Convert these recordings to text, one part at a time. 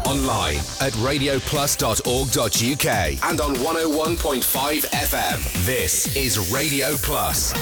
online at radioplus.org.uk and on 101.5 FM. This is Radio Plus.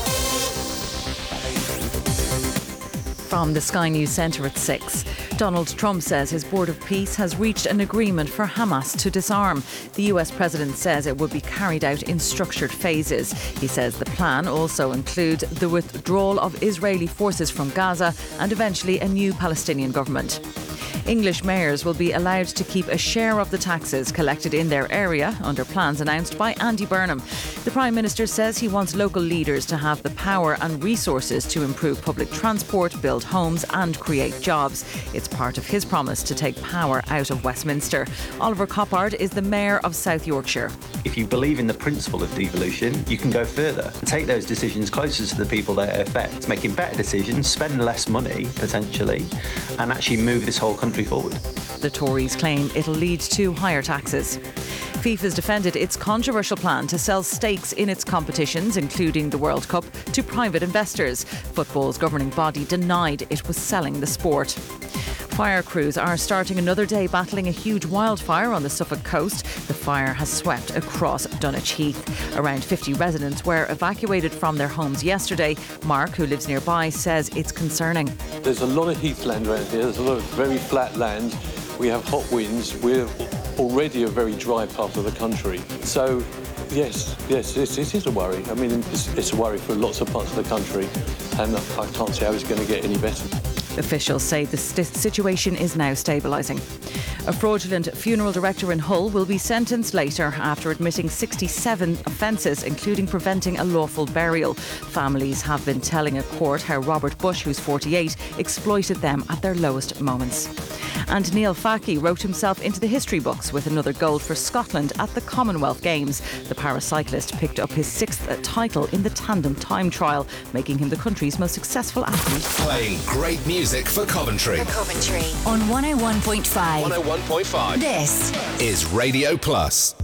From the Sky News Centre at 6. Donald Trump says his Board of Peace has reached an agreement for Hamas to disarm. The US president says it will be carried out in structured phases. He says the plan also includes the withdrawal of Israeli forces from Gaza and eventually a new Palestinian government. English mayors will be allowed to keep a share of the taxes collected in their area under plans announced by Andy Burnham. The Prime Minister says he wants local leaders to have the power and resources to improve public transport, build homes and create jobs. It's part of his promise to take power out of Westminster. Oliver Coppard is the Mayor of South Yorkshire. If you believe in the principle of devolution, you can go further and take those decisions closer to the people that it affects, making better decisions, spend less money potentially, and actually move this whole country forward. The Tories claim it'll lead to higher taxes. FIFA's defended its controversial plan to sell stakes in its competitions, including the World Cup, to private investors. Football's governing body denied it was selling the sport. Fire crews are starting another day battling a huge wildfire on the Suffolk coast. The fire has swept across Dunwich Heath. Around 50 residents were evacuated from their homes yesterday. Mark, who lives nearby, says it's concerning. There's a lot of heathland around here. There's a lot of very flat land. We have hot winds. We're already a very dry part of the country. So, yes, it is a worry. I mean, it's a worry for lots of parts of the country, and I can't see how it's going to get any better. Officials say the situation is now stabilising. A fraudulent funeral director in Hull will be sentenced later after admitting 67 offences, including preventing a lawful burial. Families have been telling a court how Robert Bush, who's 48, exploited them at their lowest moments. And Neil Faki wrote himself into the history books with another gold for Scotland at the Commonwealth Games. The paracyclist picked up his 6th title in the tandem time trial, making him the country's most successful athlete. Playing great music for Coventry. On 101.5. 101.5. This is Radio Plus.